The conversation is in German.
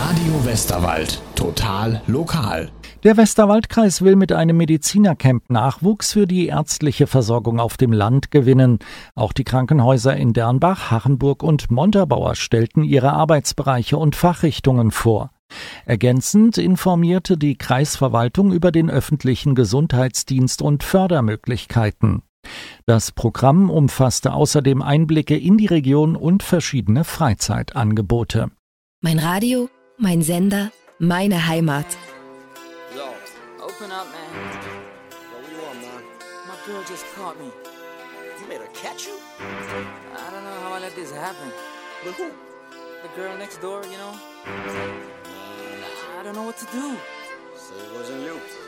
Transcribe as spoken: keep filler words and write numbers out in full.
Radio Westerwald. Total lokal. Der Westerwaldkreis will mit einem Medizinercamp Nachwuchs für die ärztliche Versorgung auf dem Land gewinnen. Auch die Krankenhäuser in Dernbach, Hachenburg und Montabaur stellten ihre Arbeitsbereiche und Fachrichtungen vor. Ergänzend informierte die Kreisverwaltung über den öffentlichen Gesundheitsdienst und Fördermöglichkeiten. Das Programm umfasste außerdem Einblicke in die Region und verschiedene Freizeitangebote. Mein Radio, mein Sender, meine Heimat. Yo, open up, man. Yo, what do you want, man? My girl just caught me. You made her catch you? I don't know how I let this happen. With who? The girl next door, you know? I don't know what to do. So it wasn't you.